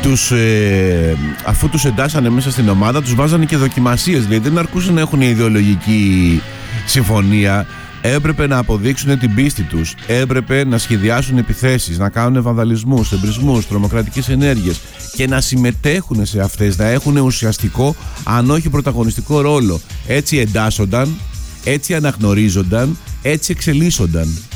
αφού τους εντάσσανε μέσα στην ομάδα, τους βάζανε και δοκιμασίες. Δηλαδή δεν αρκούσε να έχουν ιδεολογική συμφωνία. Έπρεπε να αποδείξουν την πίστη τους. Έπρεπε να σχεδιάσουν επιθέσεις, να κάνουν βανδαλισμούς, εμπρισμούς, τρομοκρατικές ενέργειες και να συμμετέχουν σε αυτές, να έχουν ουσιαστικό, αν όχι πρωταγωνιστικό ρόλο. Έτσι εντάσσονταν, έτσι αναγνωρίζονταν, έτσι εξελίσσονταν.